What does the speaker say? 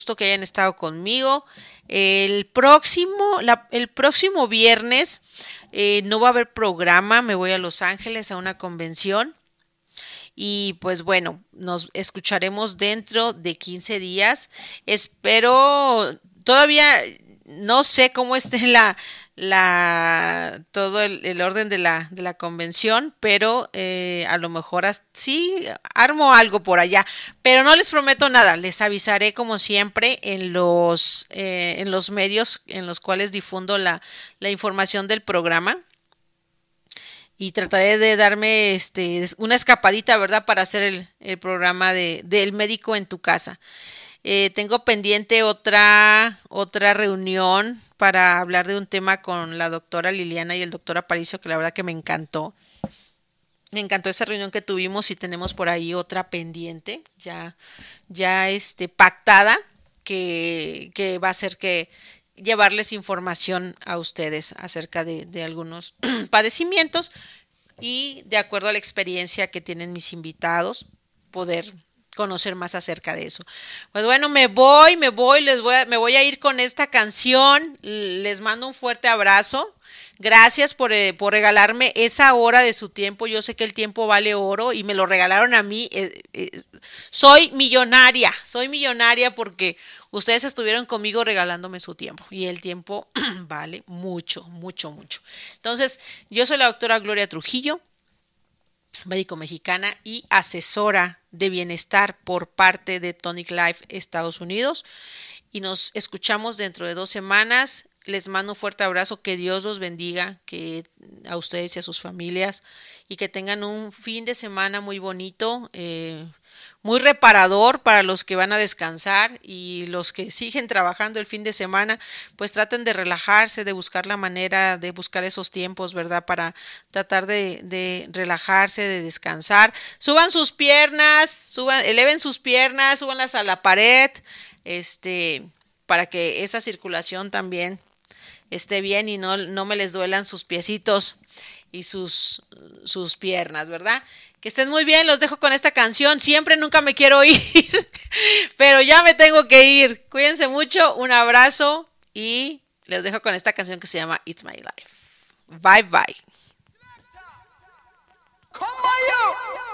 que hayan estado conmigo. El próximo viernes no va a haber programa, me voy a Los Ángeles a una convención y pues bueno, nos escucharemos dentro de 15 días. Espero, todavía no sé cómo esté todo el orden de la convención, pero a lo mejor sí armo algo por allá, pero no les prometo nada, les avisaré como siempre en los medios en los cuales difundo la información del programa y trataré de darme una escapadita, ¿verdad? Para hacer el programa del médico en tu casa. Tengo pendiente otra reunión para hablar de un tema con la doctora Liliana y el doctor Aparicio, que la verdad que me encantó. Me encantó esa reunión que tuvimos y tenemos por ahí otra pendiente, ya pactada, que va a ser que llevarles información a ustedes acerca de algunos padecimientos y de acuerdo a la experiencia que tienen mis invitados, poder conocer más acerca de eso. Pues bueno, me voy a ir con esta canción. Les mando un fuerte abrazo. Gracias por regalarme esa hora de su tiempo. Yo sé que el tiempo vale oro y me lo regalaron a mí. Soy millonaria porque ustedes estuvieron conmigo regalándome su tiempo y el tiempo vale mucho, mucho, mucho. Entonces, yo soy la doctora Gloria Trujillo, médico mexicana y asesora de bienestar por parte de Tonic Life Estados Unidos. Y nos escuchamos dentro de 2 semanas. Les mando un fuerte abrazo, que Dios los bendiga, que a ustedes y a sus familias, y que tengan un fin de semana muy bonito, muy reparador para los que van a descansar y los que siguen trabajando el fin de semana, pues traten de relajarse, de buscar la manera de buscar esos tiempos, ¿verdad? Para tratar de relajarse, de descansar. Suban sus piernas, eleven sus piernas, súbanlas a la pared, para que esa circulación también esté bien y no me les duelan sus piecitos y sus piernas, ¿verdad? Que estén muy bien, los dejo con esta canción. Siempre nunca me quiero ir, pero ya me tengo que ir. Cuídense mucho, un abrazo y les dejo con esta canción que se llama It's My Life. Bye bye.